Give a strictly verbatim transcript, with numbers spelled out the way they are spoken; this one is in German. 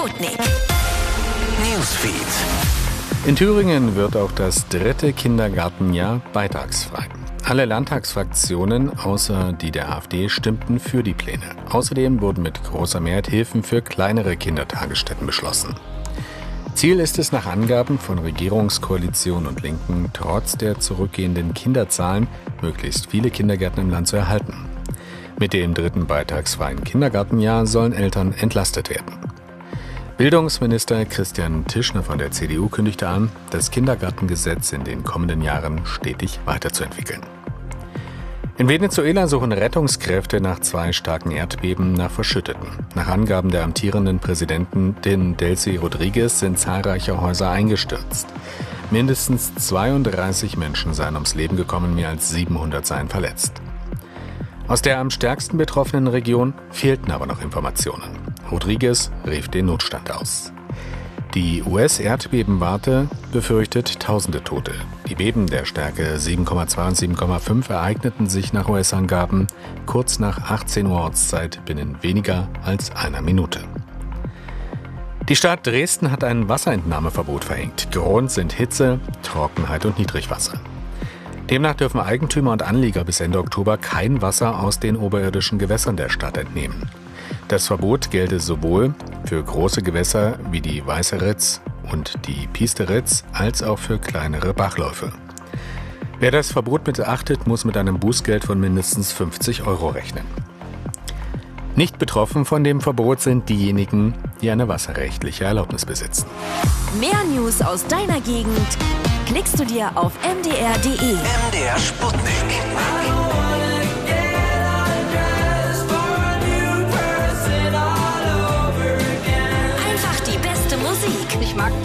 Sputnik Newsfeed. In Thüringen wird auch das dritte Kindergartenjahr beitragsfrei. Alle Landtagsfraktionen außer die der AfD stimmten für die Pläne. Außerdem wurden mit großer Mehrheit Hilfen für kleinere Kindertagesstätten beschlossen. Ziel ist es nach Angaben von Regierungskoalition und Linken, trotz der zurückgehenden Kinderzahlen möglichst viele Kindergärten im Land zu erhalten. Mit dem dritten beitragsfreien Kindergartenjahr sollen Eltern entlastet werden. Bildungsminister Christian Tischner von der C D U kündigte an, das Kindergartengesetz in den kommenden Jahren stetig weiterzuentwickeln. In Venezuela suchen Rettungskräfte nach zwei starken Erdbeben nach Verschütteten. Nach Angaben der amtierenden Präsidentin Delcy Rodriguez sind zahlreiche Häuser eingestürzt. Mindestens zweiunddreißig Menschen seien ums Leben gekommen, mehr als siebenhundert seien verletzt. Aus der am stärksten betroffenen Region fehlten aber noch Informationen. Rodriguez rief den Notstand aus. Die U S-Erdbebenwarte befürchtet tausende Tote. Die Beben der Stärke sieben Komma zwei und sieben Komma fünf ereigneten sich nach U S-Angaben kurz nach achtzehn Uhr Ortszeit binnen weniger als einer Minute. Die Stadt Dresden hat ein Wasserentnahmeverbot verhängt. Grund sind Hitze, Trockenheit und Niedrigwasser. Demnach dürfen Eigentümer und Anlieger bis Ende Oktober kein Wasser aus den oberirdischen Gewässern der Stadt entnehmen. Das Verbot gelte sowohl für große Gewässer wie die Weiße Ritz und die Piesteritz als auch für kleinere Bachläufe. Wer das Verbot missachtet, muss mit einem Bußgeld von mindestens fünfzig Euro rechnen. Nicht betroffen von dem Verbot sind diejenigen, die eine wasserrechtliche Erlaubnis besitzen. Mehr News aus deiner Gegend klickst du dir auf m d r punkt d e. M D R Sputnik. Einfach die beste Musik. Ich mag